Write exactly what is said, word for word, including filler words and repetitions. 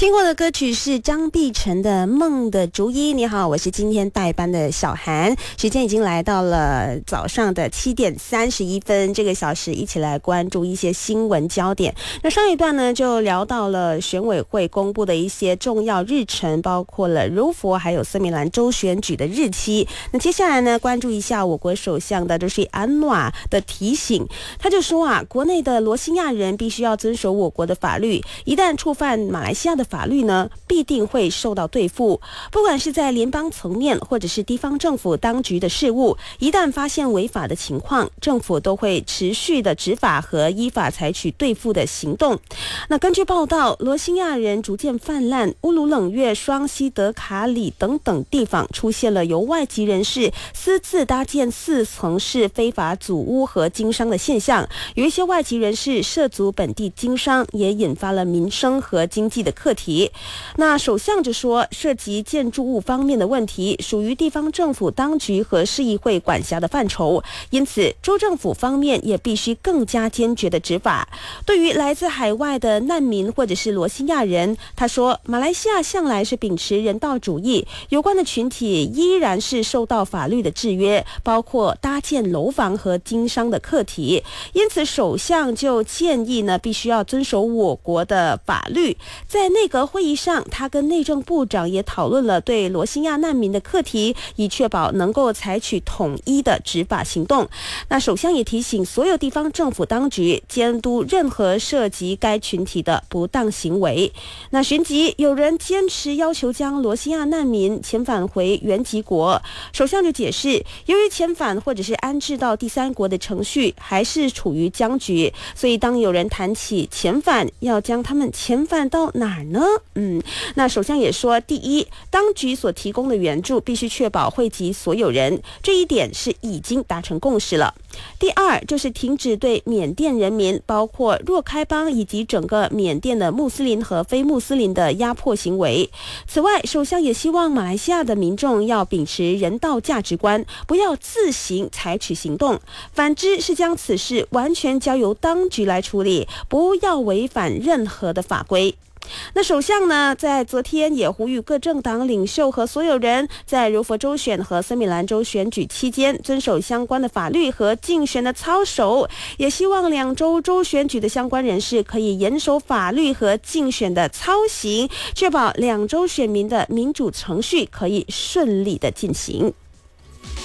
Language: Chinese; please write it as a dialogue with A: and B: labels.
A: 听过的歌曲是张碧晨的《梦的逐一》。你好，我是今天代班的小韩，时间已经来到了早上的七点三十一分，这个小时一起来关注一些新闻焦点。那上一段呢，就聊到了选委会公布的一些重要日程，包括了柔佛还有森美兰州选举的日期。那接下来呢，关注一下我国首相的就是安瓦的提醒，他就说啊，国内的罗兴亚人必须要遵守我国的法律，一旦触犯马来西亚的法律呢，必定会受到对付。不管是在联邦层面或者是地方政府当局的事务，一旦发现违法的情况，政府都会持续的执法和依法采取对付的行动。那根据报道，罗兴亚人逐渐泛滥，乌鲁冷月、双溪、德卡里等等地方出现了由外籍人士私自搭建四层式非法祖屋和经商的现象。有一些外籍人士涉足本地经商，也引发了民生和经济的课题。那首相就说，涉及建筑物方面的问题属于地方政府当局和市议会管辖的范畴，因此州政府方面也必须更加坚决的执法。对于来自海外的难民或者是罗兴亚人，他说，马来西亚向来是秉持人道主义，有关的群体依然是受到法律的制约，包括搭建楼房和经商的课题。因此首相就建议呢，必须要遵守我国的法律。在内阁会议上，他跟内政部长也讨论了对罗兴亚难民的课题，以确保能够采取统一的执法行动。那首相也提醒所有地方政府当局监督任何涉及该群体的不当行为。那旋即有人坚持要求将罗兴亚难民遣返回原籍国，首相就解释，由于遣返或者是安置到第三国的程序还是处于僵局，所以当有人谈起遣返，要将他们遣返到哪儿呢？嗯，那首相也说，第一，当局所提供的援助必须确保惠及所有人，这一点是已经达成共识了。第二，就是停止对缅甸人民，包括若开邦以及整个缅甸的穆斯林和非穆斯林的压迫行为。此外，首相也希望马来西亚的民众要秉持人道价值观，不要自行采取行动，反之是将此事完全交由当局来处理，不要违反任何的法规。那首相呢，在昨天也呼吁各政党领袖和所有人在柔佛州选和森美兰州选举期间遵守相关的法律和竞选的操守，也希望两州州选举的相关人士可以严守法律和竞选的操行，确保两州选民的民主程序可以顺利的进行。